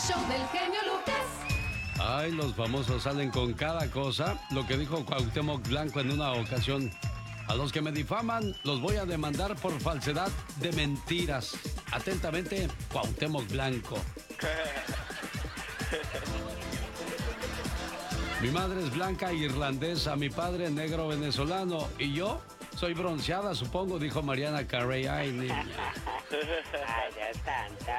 Show del genio Lucas. Ay, los famosos salen con cada cosa. Lo que dijo Cuauhtémoc Blanco en una ocasión. A los que me difaman los voy a demandar por falsedad de mentiras. Atentamente, Cuauhtémoc Blanco. Mi madre es blanca irlandesa, mi padre negro venezolano y yo soy bronceada, supongo, dijo Mariana Carey. Ay, niña. Ay, Dios santo.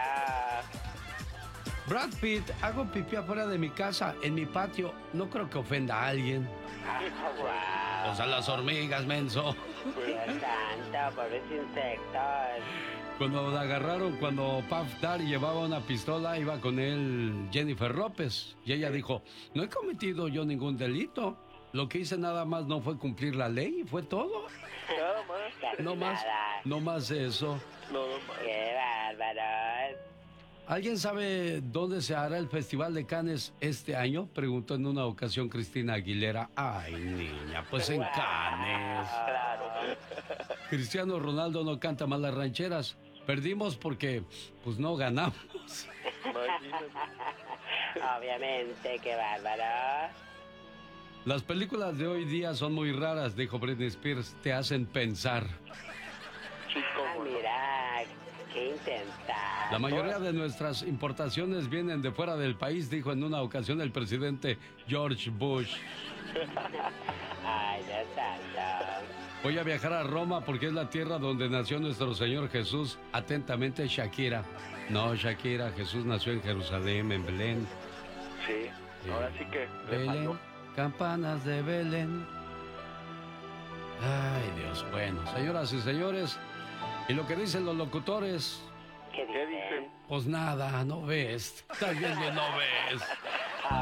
Brad Pitt, hago pipí afuera de mi casa, en mi patio. No creo que ofenda a alguien. Wow. O sea, las hormigas, menso. Dios santo, pobres insectos. Cuando la agarraron, cuando Puff Daddy llevaba una pistola, iba con él Jennifer López. Y ella dijo, no he cometido yo ningún delito. Lo que hice nada más no fue cumplir la ley, fue todo. Nada más. No más eso. No más. Qué bárbaros. ¿Alguien sabe dónde se hará el Festival de Cannes este año? Preguntó en una ocasión Cristina Aguilera. Ay, niña, pues en Cannes. Claro. Cristiano Ronaldo no canta mal las rancheras. Perdimos porque, pues, no ganamos. Imagínate. Obviamente, qué bárbaro. Las películas de hoy día son muy raras, dijo Britney Spears. Te hacen pensar. Sí, Ah, cómo no. mira, qué intensa. La mayoría de nuestras importaciones vienen de fuera del país, dijo en una ocasión el presidente George Bush. Ay, Dios santo. Voy a viajar a Roma porque es la tierra donde nació nuestro Señor Jesús. Atentamente, Shakira. No, Shakira, Jesús nació en Jerusalén, en Belén. Sí, ahora sí que le Belén, falló. campanas de Belén. Ay, Dios. Bueno, señoras y señores, y lo que dicen los locutores, ¿Qué ¿Qué dicen? dicen? pues nada, no ves. Estás viendo y no ves.